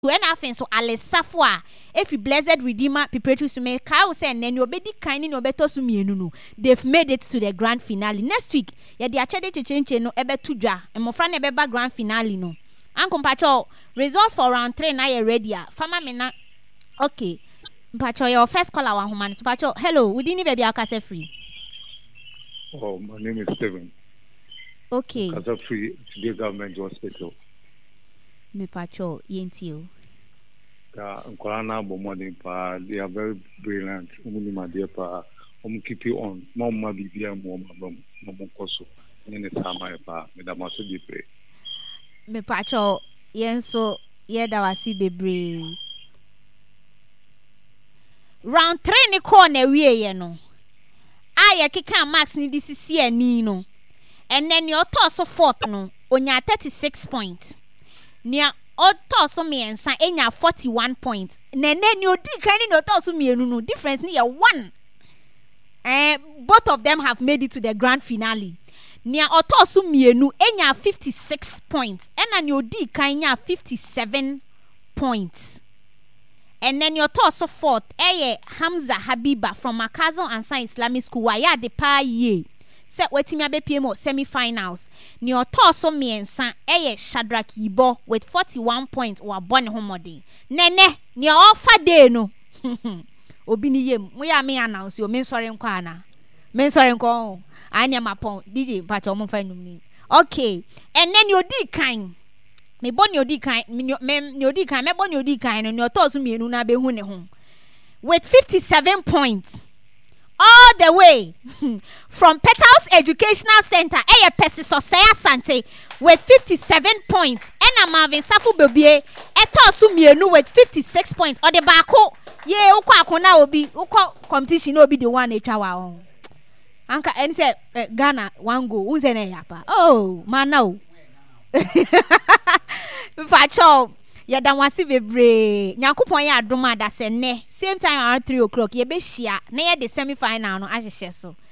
when afen so alesafo a if you blessed redeemer Perpetual Sume Kyle say and then you obedi kind in obeto so mienu no they've made it to the grand finale next week ya de achede chechenche no ebeto dwa emofra na ebeba grand finale no Uncle Pacho results for round 3 na you ready fama me na okay Pacho your first caller wa human so Pacho hello we didn't baby akase free. Oh, my name is Steven. Okay. Akase free today government hospital. Me Pacho yentio. Nkwalana bomodin pa they are very brilliant. Umuni ma dear pa keep you on. Mama bibia mo koso. Nyene sama pa me da maso di pre. Me Pacho yenso yeda wasi bebre. Round 3 ni corner wie ye no. Aya kika max ni disisi ani no. And then your toss of 4th no. Onya 36 points. Nia otoso miensa enya 41 points. Nene ni odi kan ni otoso mienu no difference ni ya 1. Both of them have made it to the grand finale. Nia otoso mienu enya 56 points. Ena ni odi kan nya 57 points. And then your toss of 4th Hamza Habiba from Makazo Ansa Islamic School waya de pa ye. Se wetimi abepiem semi-finals. Ni otoso miensa Shadrack Yibo with 41 points wa bone homode. Nene ni ofa day no. Obi ni yem. Mo ya me announce yo men sori nkwa ana. Men sori nkwa. Anya mapon DJ pacho mo fa num. Okay. And then you di kan. Me boni odi kan me odi kan me boni odi kan no ni otoso mienu na be hu ne ho. With 57 points. All the way from Petals Educational Center, Pesisosaya Sante with 57 points. And Marvin Safu Bebie, Etosu Mienu with 56 points. Or the Bako, ye, Ukwa obi, Uko competition obi the one echawa. Anka and said Ghana one go, who's an yapa? Oh, man, no. Pacho. Yada wasi bebre Nyankopon ya adoma da se ne same time around 3 o'clock ye be hia na ye the semi final no ahyehyɛ so